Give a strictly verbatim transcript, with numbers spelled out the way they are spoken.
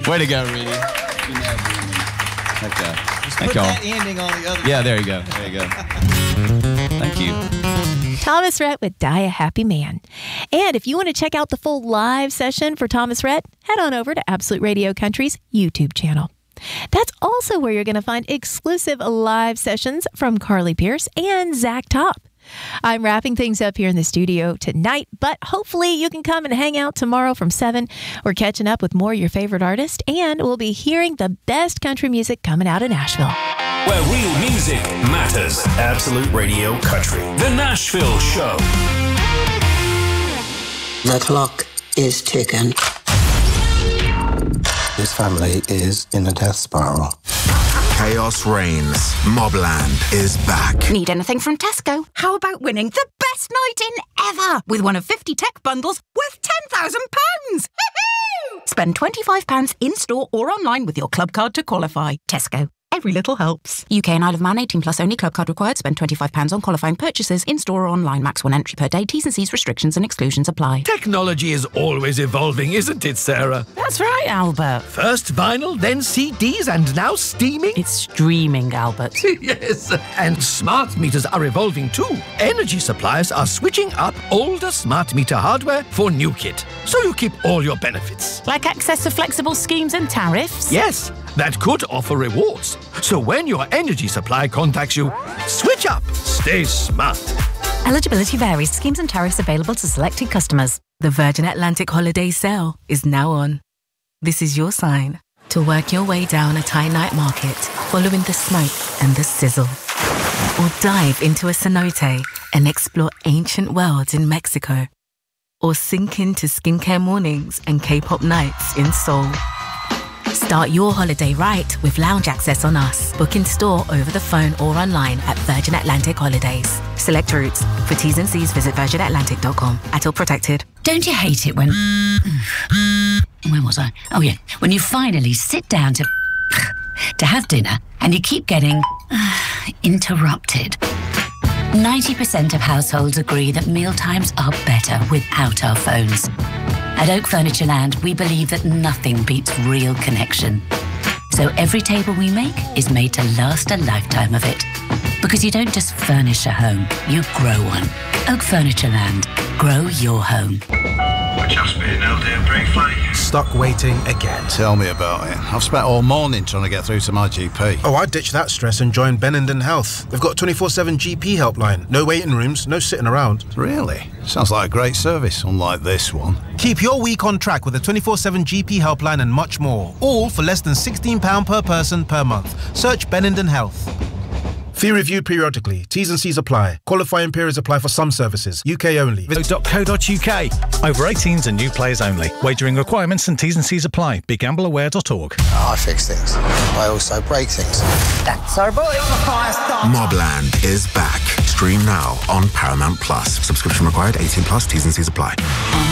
Way to go, Reedy. Okay. Just Thank put y'all. that ending on the other. Yeah, there you go. There you go. Thank you. Thomas Rhett with Die a Happy Man. And if you want to check out the full live session for Thomas Rhett, head on over to Absolute Radio Country's YouTube channel. That's also where you're going to find exclusive live sessions from Carly Pearce and Zach Top. I'm wrapping things up here in the studio tonight, but hopefully you can come and hang out tomorrow from seven. We're catching up with more of your favorite artists, and we'll be hearing the best country music coming out of Nashville. Where real music matters. Absolute Radio Country. The Nashville Show. The clock is ticking. This family is in a death spiral. Chaos reigns. Mobland is back. Need anything from Tesco? How about winning the best night in ever with one of fifty tech bundles worth ten thousand pounds? Spend twenty-five pounds in-store or online with your club card to qualify. Tesco. Every little helps. U K and Isle of Man, eighteen plus only. Club card required. Spend twenty-five pounds on qualifying purchases in-store or online. Max one entry per day. T's and C's, restrictions and exclusions apply. Technology is always evolving, isn't it, Sarah? That's right, Albert. First vinyl, then C Ds, and now streaming? It's streaming, Albert. Yes, and smart meters are evolving too. Energy suppliers are switching up older smart meter hardware for new kit, so you keep all your benefits. Like access to flexible schemes and tariffs? Yes, that could offer rewards. So when your energy supply contacts you, switch up. Stay smart. Eligibility varies. Schemes and tariffs available to selected customers. The Virgin Atlantic Holiday Sale is now on. This is your sign to work your way down a Thai night market, following the smoke and the sizzle. Or dive into a cenote and explore ancient worlds in Mexico. Or sink into skincare mornings and K-pop nights in Seoul. Start your holiday right with lounge access on us. Book in store, over the phone or online at Virgin Atlantic Holidays. Select routes. For T's and C's, visit virgin atlantic dot com. At all protected. Don't you hate it when... Where was I? Oh, yeah. When you finally sit down to... to have dinner and you keep getting... interrupted. ninety percent of households agree that mealtimes are better without our phones. At Oak Furniture Land, we believe that nothing beats real connection. So every table we make is made to last a lifetime of it. Because you don't just furnish a home, you grow one. Oak Furniture Land. Grow your home. Just been out there briefly. Stuck waiting again. Tell me about it. I've spent all morning trying to get through to my G P. Oh, I ditched that stress and joined Benenden Health. They've got a twenty-four seven G P helpline. No waiting rooms, no sitting around. Really? Sounds like a great service, unlike this one. Keep your week on track with a twenty-four seven G P helpline and much more. All for less than sixteen pounds per person per month. Search Benenden Health. Fee reviewed periodically. T's and C's apply. Qualifying periods apply for some services. U K only. dot co dot U K. Over eighteens and new players only. Wagering requirements and T's and C's apply. Be gamble aware dot org. I fix things. I also break things. That's our boy on the fire starter. Mobland is back. Stream now on Paramount Plus. Subscription required. eighteen plus. T's and C's apply.